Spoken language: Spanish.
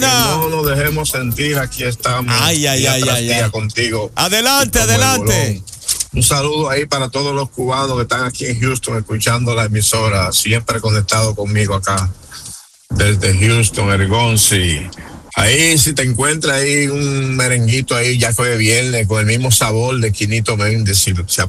No nos dejemos sentir, aquí estamos. Ay. Contigo. Adelante. Un saludo ahí para todos los cubanos que están aquí en Houston escuchando la emisora, siempre conectado conmigo acá, desde Houston, Ergonzi. Ahí, si te encuentras ahí un merenguito ahí, ya fue viernes, con el mismo sabor de Quinito Méndez, si se